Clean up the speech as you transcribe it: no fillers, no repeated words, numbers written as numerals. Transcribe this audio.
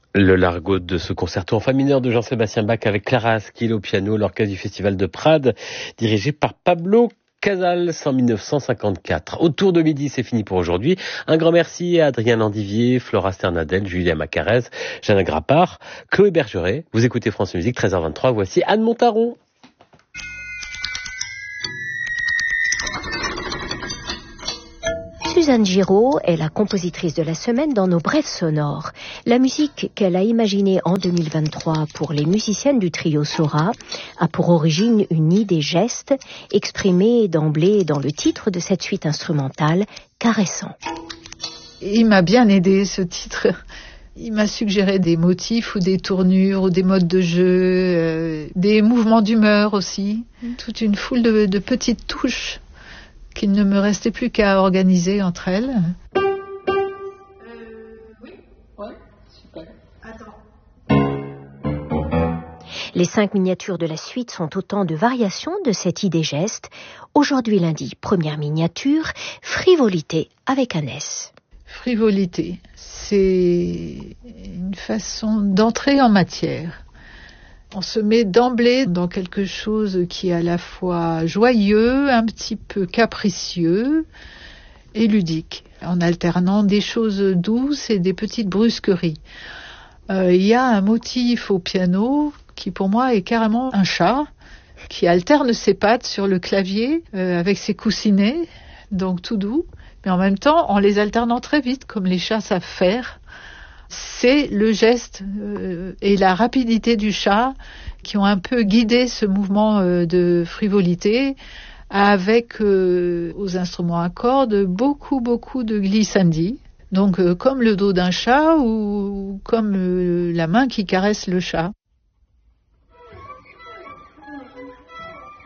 Le largo de ce concerto en fa mineur de Jean-Sébastien Bach avec Clara Askill au piano, l'orchestre du Festival de Prades, dirigé par Pablo Casals en 1954. Autour de midi, c'est fini pour aujourd'hui. Un grand merci à Adrien Landivier, Flora Sternadel, Julia Macarez, Jeanne Grappard, Chloé Bergeret. Vous écoutez France Musique, 13h23. Voici Anne Montaron. Suzanne Giraud est la compositrice de la semaine dans nos brèves sonores. La musique qu'elle a imaginée en 2023 pour les musiciennes du trio Sora a pour origine une idée geste exprimée d'emblée dans le titre de cette suite instrumentale, Caressant. Il m'a bien aidé ce titre. Il m'a suggéré des motifs ou des tournures ou des modes de jeu, des mouvements d'humeur aussi. Toute une foule de petites touches qu'il ne me restait plus qu'à organiser entre elles. Oui, ouais, super. Attends. Les 5 miniatures de la suite sont autant de variations de cette idée geste. Aujourd'hui lundi, première miniature, frivolité avec un S. Frivolité, c'est une façon d'entrer en matière. On se met d'emblée dans quelque chose qui est à la fois joyeux, un petit peu capricieux et ludique, en alternant des choses douces et des petites brusqueries. Il y a un motif au piano qui pour moi est carrément un chat qui alterne ses pattes sur le clavier avec ses coussinets, donc tout doux, mais en même temps en les alternant très vite comme les chats savent faire. C'est le geste et la rapidité du chat qui ont un peu guidé ce mouvement de frivolité avec aux instruments à cordes beaucoup de glissandi. Donc comme le dos d'un chat ou comme la main qui caresse le chat.